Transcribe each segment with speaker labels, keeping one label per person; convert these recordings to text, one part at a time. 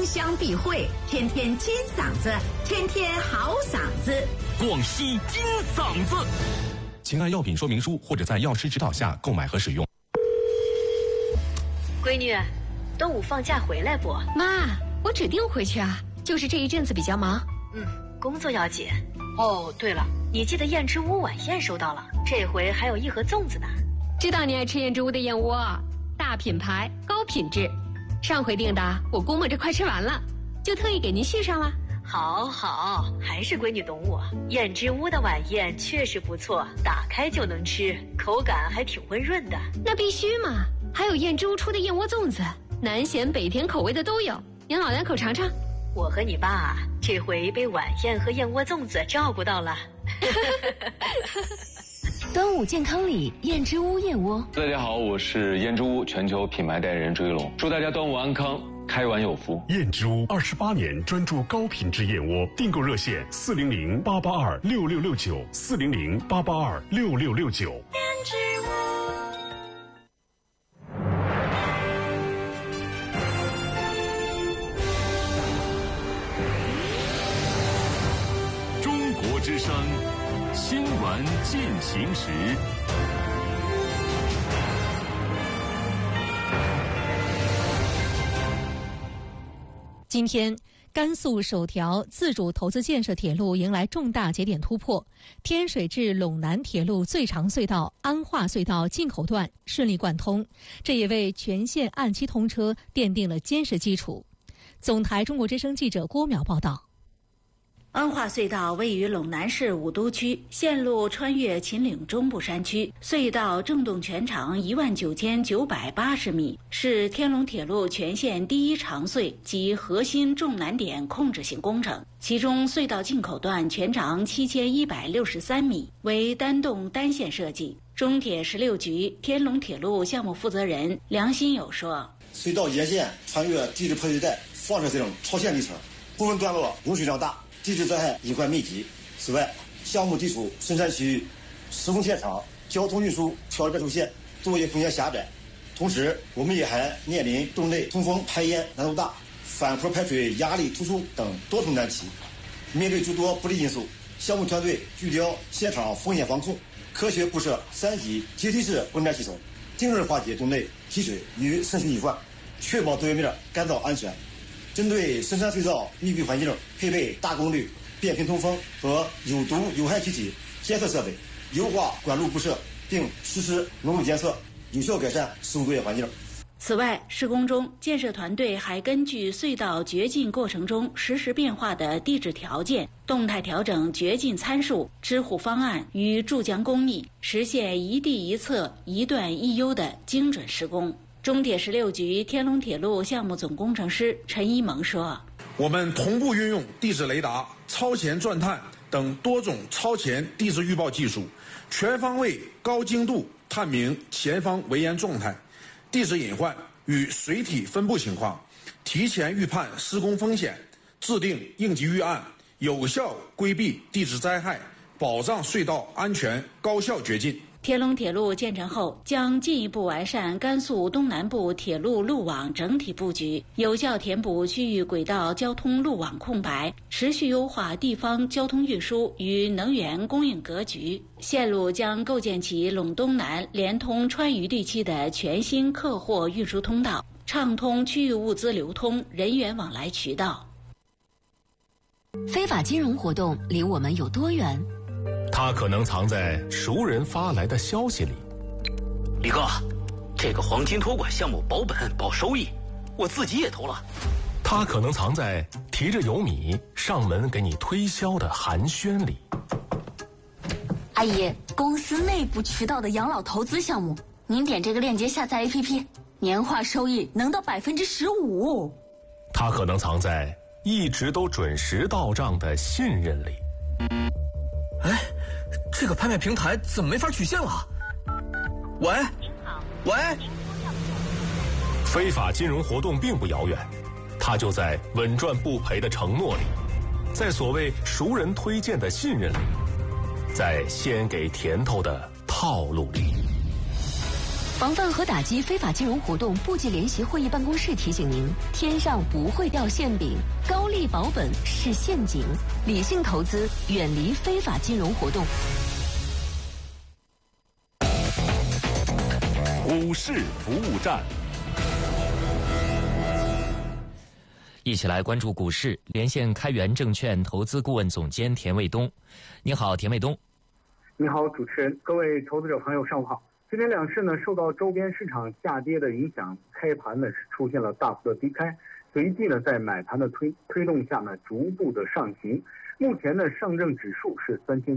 Speaker 1: 芳香避秽，天天金嗓子，天天好嗓子。
Speaker 2: 广西金嗓子，
Speaker 3: 请按药品说明书或者在药师指导下购买和使用。
Speaker 4: 闺女，端午放假回来不？
Speaker 5: 妈，我指定回去啊，就是这一阵子比较忙。
Speaker 4: 工作要紧。哦，对了，你记得燕之屋晚宴收到了，这回还有一盒粽子呢。
Speaker 5: 知道你爱吃燕之屋的燕窝，大品牌高品质。上回订的我估摸着快吃完了，就特意给您续上了。
Speaker 4: 好，还是闺女懂我。燕之屋的晚宴确实不错，打开就能吃，口感还挺温润的。
Speaker 5: 那必须嘛，还有燕之屋出的燕窝粽子，南咸北甜口味的都有，您老两口尝尝。
Speaker 4: 我和你爸这回被晚宴和燕窝粽子照顾到了。
Speaker 6: 端午健康礼，燕之屋燕窝。
Speaker 7: 大家好，我是燕之屋全球品牌代言人朱一龙，祝大家端午安康，开碗有福。
Speaker 8: 燕之屋28年专注高品质燕窝，订购热线400-882-6669，400-882-6669。
Speaker 1: 燕之屋。
Speaker 2: 中国之声新闻进行时。
Speaker 9: 今天，甘肃首条自主投资建设铁路迎来重大节点突破，天水至陇南铁路最长隧道安化隧道进口段顺利贯通，这也为全线按期通车奠定了坚实基础。总台中国之声记者郭淼报道。
Speaker 10: 安化隧道位于陇南市武都区，线路穿越秦岭中部山区，隧道正洞全长19980米，是天龙铁路全线第一长隧及核心重难点控制性工程。其中隧道进口段全长7163米，为单洞单线设计。中铁16局天龙铁路项目负责人梁新友说：“
Speaker 11: 隧道沿线穿越地质破碎带、放射性超限地层，部分段落涌水量大，地质灾害隐患密集。此外，项目地处深山区域，施工现场交通运输条件受限，作业空间狭窄。同时，我们也还面临洞内通风排烟难度大、反坡排水压力突出等多重难题。面对诸多不利因素，项目团队聚焦现场风险防控，科学布设3级阶梯式温粘系统，定制化解洞内积水与渗水隐患，确保作业面干燥安全。针对深山隧道密闭环境，配备大功率变频通风和有毒有害气体监测设备，优化管路布设，并实施浓度监测，有效改善施工作业环境。”
Speaker 10: 此外，施工中建设团队还根据隧道掘进过程中实时变化的地质条件，动态调整掘进参数、支护方案与注浆工艺，实现一地一测、一段一优的精准施工。中铁16局天龙铁路项目总工程师陈一萌说：“
Speaker 12: 我们同步运用地质雷达、超前钻探等多种超前地质预报技术，全方位高精度探明前方围岩状态、地质隐患与水体分布情况，提前预判施工风险，制定应急预案，有效规避地质灾害，保障隧道安全高效掘进。”
Speaker 10: 天龙铁路建成后，将进一步完善甘肃东南部铁路路网整体布局，有效填补区域轨道交通路网空白，持续优化地方交通运输与能源供应格局。线路将构建起陇东南连通川渝地区的全新客货运输通道，畅通区域物资流通、人员往来渠道。
Speaker 6: 非法金融活动离我们有多远？
Speaker 2: 它可能藏在熟人发来的消息里。
Speaker 13: 李哥，这个黄金托管项目保本保收益，我自己也投了。
Speaker 2: 它可能藏在提着油米上门给你推销的寒暄里。
Speaker 6: 阿姨，公司内部渠道的养老投资项目，您点这个链接下载 APP， 年化收益能到15%。
Speaker 2: 它可能藏在一直都准时到账的信任里。
Speaker 13: 哎，这个拍卖平台怎么没法取现了？喂，喂，
Speaker 2: 非法金融活动并不遥远，它就在稳赚不赔的承诺里，在所谓熟人推荐的信任里，在先给甜头的套路里。
Speaker 14: 防范和打击非法金融活动部级联席会议办公室提醒您：天上不会掉馅饼，高利保本是陷阱，理性投资，远离非法金融活动。
Speaker 2: 股市服务站，
Speaker 15: 一起来关注股市，连线开源证券投资顾问总监田卫东。你好，田卫东。
Speaker 16: 你好，主持人，各位投资者朋友，上午好。今天两市呢受到周边市场下跌的影响，开盘呢是出现了大幅的低开，随即呢在买盘的推动下呢逐步的上行。目前呢上证指数是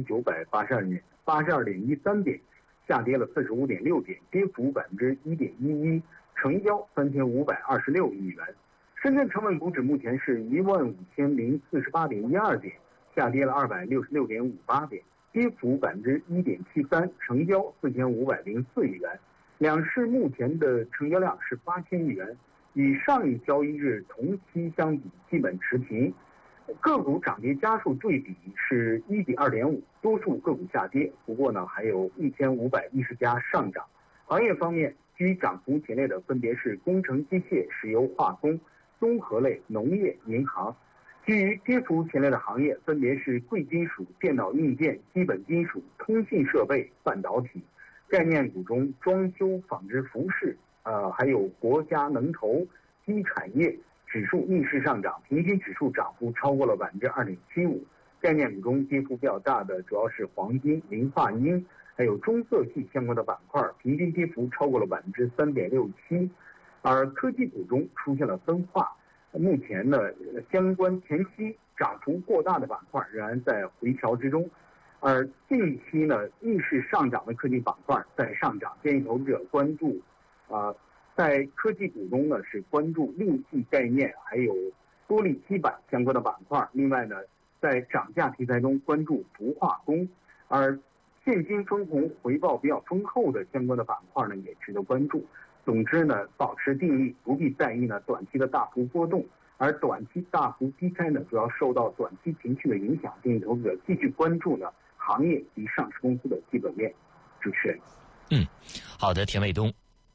Speaker 16: 3982.13点，下跌了45.6点，跌幅1.11%，成交3526亿元。深圳成分股指目前是15048.12点，下跌了266.58点。跌幅1.73%，成交4504亿元。两市目前的成交量是8000亿元，与上一交易日同期相比基本持平。个股涨跌家数对比是1比2.5，多数个股下跌，不过呢还有1510家上涨。行业方面，居涨幅前列的分别是工程机械、石油化工、综合类、农业、银行。基于跌幅前列的行业分别是贵金属、电脑硬件、基本金属、通信设备、半导体。概念股中，装修、纺织、服饰，还有国家能投、基产业指数逆势上涨，平均指数涨幅超过了2.75%。概念股中跌幅比较大的主要是黄金、磷化铟，还有中色系相关的板块，平均跌幅超过了3.67%。而科技股中出现了分化。目前呢，相关前期涨幅过大的板块仍然在回调之中，而近期呢逆势上涨的科技板块在上涨，建议投资者关注在科技股中呢是关注6G概念还有玻璃基板相关的板块，另外呢在涨价题材中关注氟化工，而现金分红回报比较丰厚的相关的板块呢也值得关注。总之呢，保持定力，不必在意呢短期的大幅波动，而短期大幅低开呢，主要受到短期情绪的影响。建议投资者继续关注呢行业及上市公司的基本面。主持人，
Speaker 15: 好的，田卫东。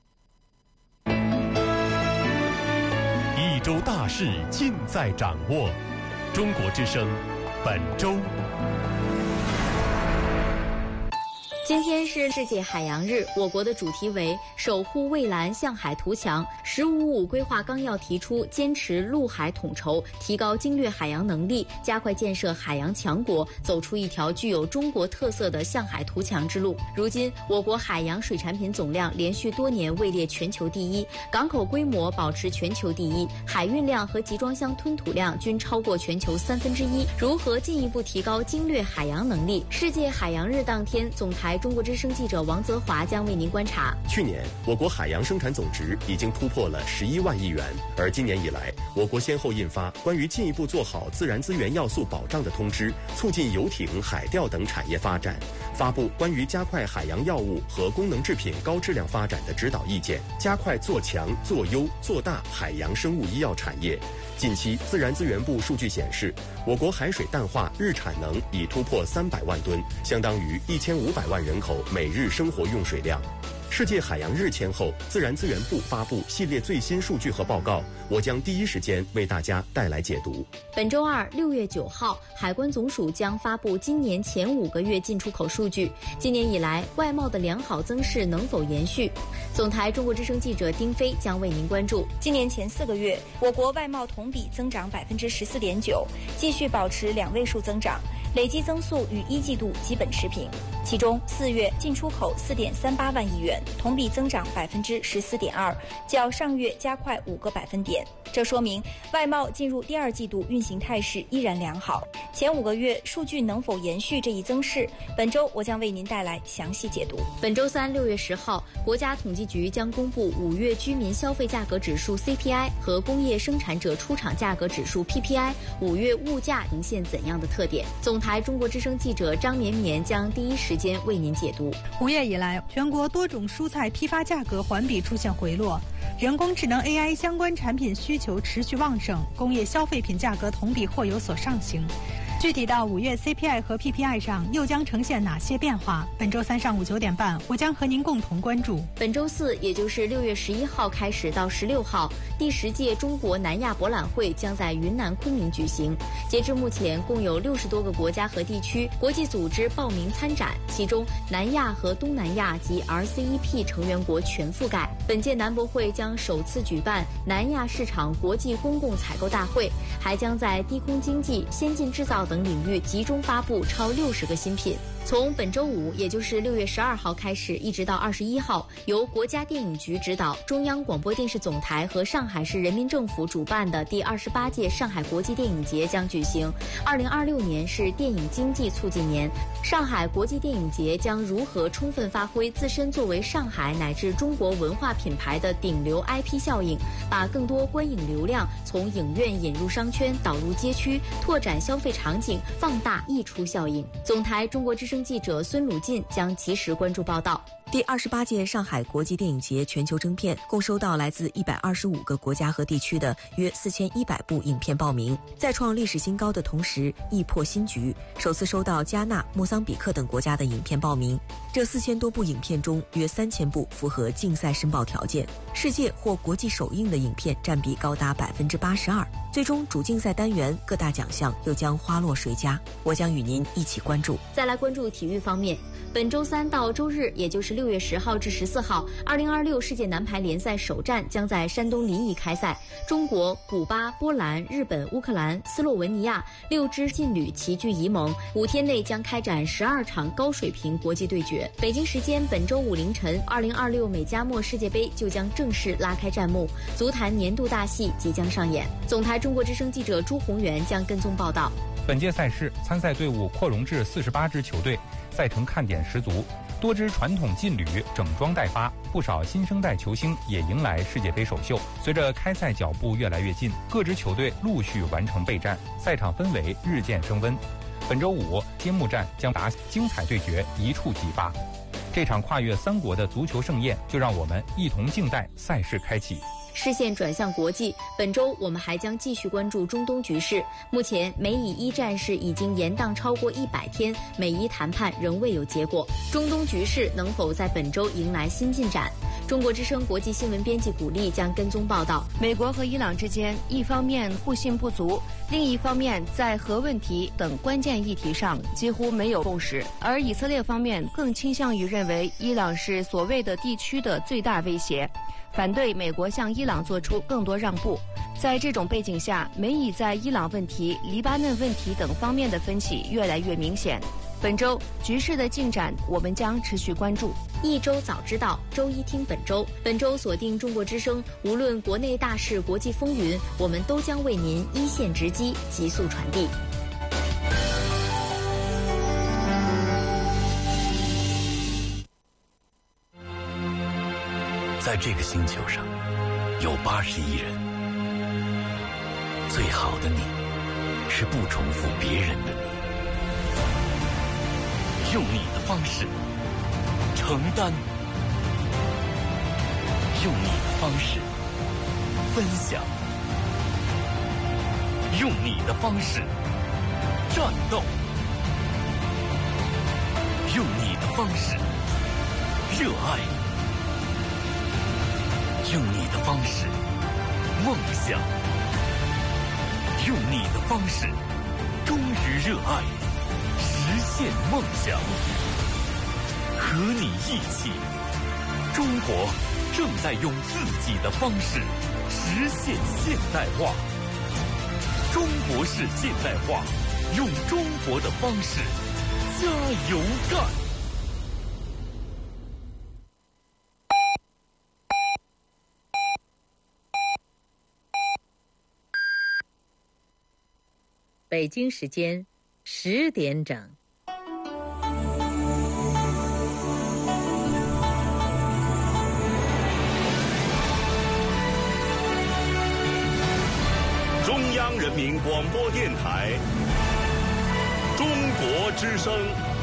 Speaker 2: 一周大事尽在掌握，中国之声本周。
Speaker 17: 今天是世界海洋日，我国的主题为守护蔚蓝向海图强。“1555”规划纲要提出，坚持陆海统筹，提高经略海洋能力，加快建设海洋强国，走出一条具有中国特色的向海图强之路。如今，我国海洋水产品总量连续多年位列全球第一，港口规模保持全球第一，海运量和集装箱吞吐量均超过全球1/3。如何进一步提高经略海洋能力？世界海洋日当天，总台中国之声记者王泽华将为您观察。
Speaker 18: 去年，我国海洋生产总值已经突破了11万亿元，而今年以来，我国先后印发关于进一步做好自然资源要素保障的通知，促进游艇、海钓等产业发展，发布关于加快海洋药物和功能制品高质量发展的指导意见，加快做强、做优、做大海洋生物医药产业。近期，自然资源部数据显示，我国海水淡化日产能已突破300万吨，相当于1500万人口每日生活用水量。世界海洋日前后，自然资源部发布系列最新数据和报告，我将第一时间为大家带来解读。
Speaker 17: 本周二6月9号，海关总署将发布今年前5个月进出口数据。今年以来，外贸的良好增势能否延续？总台中国之声记者丁飞将为您关注。
Speaker 19: 今年前4个月，我国外贸同比增长14.9%，继续保持2位数增长，累计增速与1季度基本持平。其中4月进出口4.38万亿元，同比增长14.2%，较上月加快5个百分点。这说明外贸进入第2季度运行态势依然良好。前5个月数据能否延续这一增势？本周我将为您带来详细解读。
Speaker 17: 本周三6月10号，国家统计局将公布5月居民消费价格指数 CPI 和工业生产者出厂价格指数 PPI，5月物价呈现怎样的特点？总台中国之声记者张绵绵将第一时间为您解读。
Speaker 20: 5月以来，全国多种蔬菜批发价格环比出现回落，人工智能 AI 相关产品需求持续旺盛，工业消费品价格同比或有所上行。 具体到5月 CPI 和 PPI 上又将呈现哪些变化？本周3上午9点半，我将和您共同关注。
Speaker 17: 本周4，也就是6月11号开始到16号，第10届中国南亚博览会将在云南昆明举行。截至目前，共有60多个国家和地区、国际组织报名参展，其中南亚和东南亚及 RCEP 成员国全覆盖。本届南博会将首次举办南亚市场国际公共采购大会，还将在低空经济、先进制造等领域集中发布超60个新品。从本周5，也就是6月12号开始，一直到21号，由国家电影局指导、中央广播电视总台和上海市人民政府主办的第28届上海国际电影节将举行。2026年是电影经济促进年，上海国际电影节将如何充分发挥自身作为上海乃至中国文化品牌的顶流 IP 效应，把更多观影流量从影院引入商圈，导入街区，拓展消费场景，放大溢出效应。总台中国之声记者孙鲁进将及时关注报道。
Speaker 21: 第28届上海国际电影节全球征片共收到来自125个国家和地区的约4100部影片报名，在创历史新高的同时亦破新局，首次收到加纳、莫桑比克等国家的影片报名。这4000多部影片中，约3000部符合竞赛申报条件，世界或国际首映的影片占比高达82%。最终主竞赛单元各大奖项又将花落谁家？我将与您一起关注。
Speaker 17: 再来关注体育方面，本周3到周日，也就是6月10号至14号，2026世界男排联赛首战将在山东临沂开赛。中国、古巴、波兰、日本、乌克兰、斯洛文尼亚6支劲旅齐聚沂蒙，5天内将开展12场高水平国际对决。北京时间本周5凌晨，2026美加墨世界杯就将正式拉开战幕，足坛年度大戏即将上演。总台中国之声记者朱宏元将跟踪报道。
Speaker 22: 本届赛事参赛队伍扩容至48支球队，赛程看点十足，多支传统劲旅整装待发，不少新生代球星也迎来世界杯首秀。随着开赛脚步越来越近，各支球队陆续完成备战，赛场氛围日渐升温。本周5揭幕战将打精彩对决一触即发，这场跨越3国的足球盛宴，就让我们一同静待赛事开启。
Speaker 17: 视线转向国际，本周我们还将继续关注中东局势。目前美以伊战事已经延宕超过100天，美伊谈判仍未有结果。中东局势能否在本周迎来新进展？中国之声国际新闻编辑古丽将跟踪报道。
Speaker 23: 美国和伊朗之间，一方面互信不足，另一方面在核问题等关键议题上几乎没有共识。而以色列方面更倾向于认为伊朗是所谓的地区的最大威胁，反对美国向伊朗做出更多让步。在这种背景下，美以在伊朗问题、黎巴嫩问题等方面的分歧越来越明显。本周局势的进展，我们将持续关注。
Speaker 17: 一周早知道，周一听本周。本周锁定中国之声，无论国内大事、国际风云，我们都将为您一线直击，急速传递。
Speaker 24: 在这个星球上，有80亿人。最好的你，是不重复别人的你。用你的方式承担，用你的方式分享，用你的方式战斗，用你的方式热爱，用你的方式梦想，用你的方式忠于热爱，实现梦想。和你一起，中国正在用自己的方式实现现代化。中国式现代化，用中国的方式加油干。
Speaker 25: 北京时间10点整。
Speaker 26: 中央人民广播电台，中国之声。